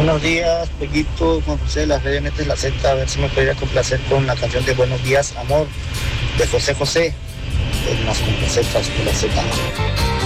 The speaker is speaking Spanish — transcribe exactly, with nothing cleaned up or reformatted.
Buenos días, Pollito, Juan José de las Redes de la Z, a ver si me podría complacer con la canción de Buenos Días, Amor, de José José, en las complacetas de la Z.